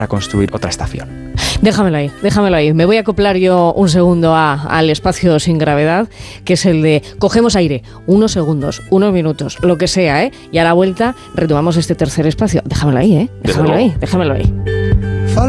construir otra estación. Déjamelo ahí. Me voy a acoplar yo un segundo al espacio sin gravedad, que es el de cogemos aire, unos segundos, unos minutos, lo que sea, y a la vuelta retomamos este tercer espacio. Déjamelo ahí.